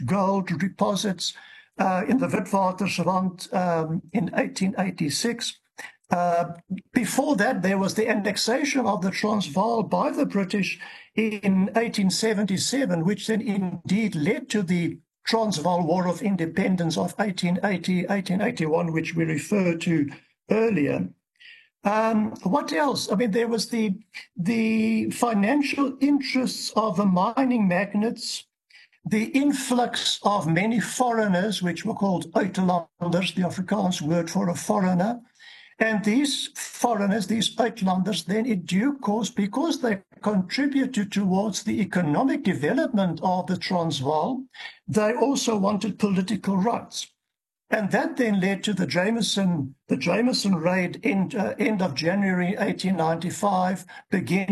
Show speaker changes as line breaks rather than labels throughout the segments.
gold deposits in the Witwatersrand in 1886. Before that, there was the annexation of the Transvaal by the British in 1877, which then indeed led to the Transvaal War of Independence of 1880, 1881, which we referred to earlier. What else? I mean, there was the financial interests of the mining magnates, the influx of many foreigners, which were called uitlanders, the Afrikaans word for a foreigner. And these foreigners, these uitlanders, then in due course, because they contributed towards the economic development of the Transvaal, they also wanted political rights. And that then led to the Jameson raid end of January 1895, the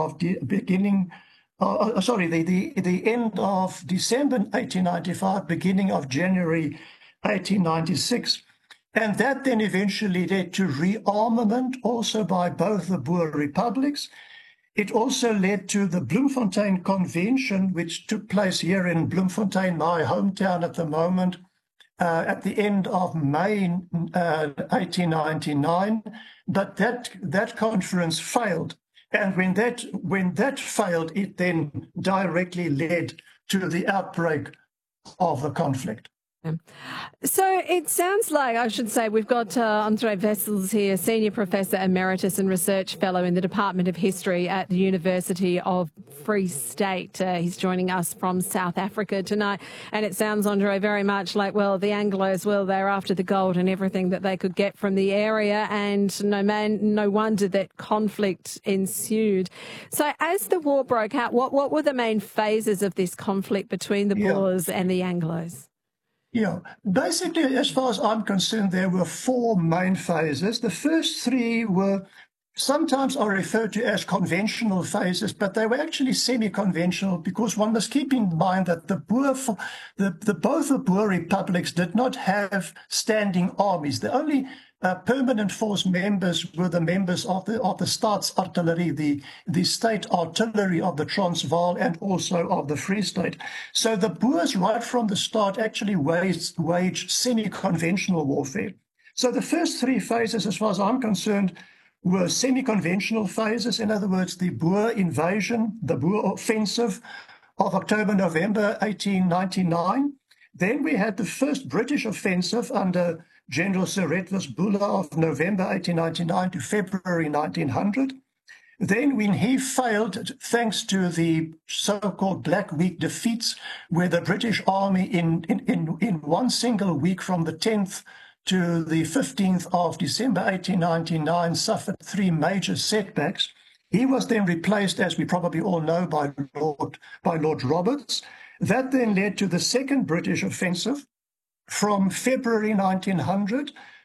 end of December 1895, beginning of January 1896. And that then eventually led to rearmament also by both the Boer republics. It also led to the Bloemfontein Convention, which took place here in Bloemfontein, my hometown at the moment, at the end of May 1899. But that conference failed. And when that failed, it then directly led to the outbreak of the conflict.
So it sounds like, I should say, we've got Andre Wessels here, Senior Professor Emeritus and Research Fellow in the Department of History at the University of Free State. He's joining us from South Africa tonight. And it sounds, Andre, very much like, well, the Anglos, well, they're after the gold and everything that they could get from the area. And no wonder that conflict ensued. So as the war broke out, what were the main phases of this conflict between the Boers and the Anglos?
Yeah, basically, as far as I'm concerned, there were four main phases. The first three were sometimes are referred to as conventional phases, but they were actually semi-conventional because one must keep in mind that both the Boer republics did not have standing armies. The only permanent force members were the members of the Staatsartillerie, the state artillery of the Transvaal and also of the Free State. So the Boers, right from the start, actually waged semi-conventional warfare. So the first three phases, as far as I'm concerned, were semi-conventional phases. In other words, the Boer invasion, the Boer offensive of October-November 1899. Then we had the first British offensive under General Sir Redvers Buller of November 1899 to February 1900. Then when he failed, thanks to the so-called Black Week defeats, where the British Army in one single week from the 10th to the 15th of December 1899 suffered three major setbacks. He was then replaced, as we probably all know, by Lord Roberts. That then led to the second British offensive from February 1900